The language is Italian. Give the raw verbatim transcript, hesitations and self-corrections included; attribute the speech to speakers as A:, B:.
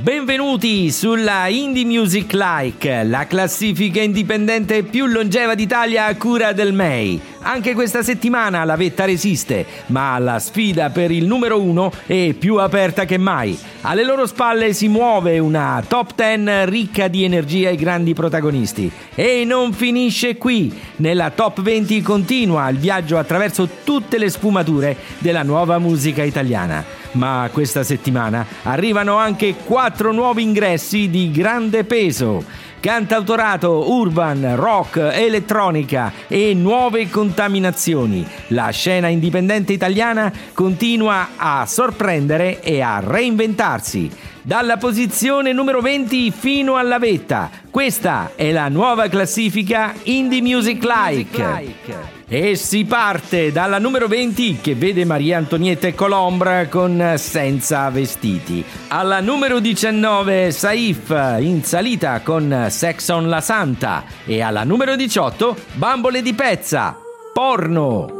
A: Benvenuti sulla Indie Music Like, la classifica indipendente più longeva d'Italia a cura del M E I. Anche questa settimana la vetta resiste, ma la sfida per il numero uno è più aperta che mai. Alle loro spalle si muove una top dieci ricca di energia e grandi protagonisti. E non finisce qui. Nella top venti continua il viaggio attraverso tutte le sfumature della nuova musica italiana. Ma questa settimana arrivano anche quattro nuovi ingressi di grande peso. Cantautorato, urban, rock, elettronica e nuove contaminazioni. La scena indipendente italiana continua a sorprendere e a reinventarsi. Dalla posizione numero venti fino alla vetta. Questa è la nuova classifica Indie Music Like. E si parte dalla numero venti, che vede Maria Antonietta Colombra con Senza Vestiti. Alla numero diciannove Saif in salita con Sex on la Santa. E alla numero diciotto Bambole di Pezza, Porno.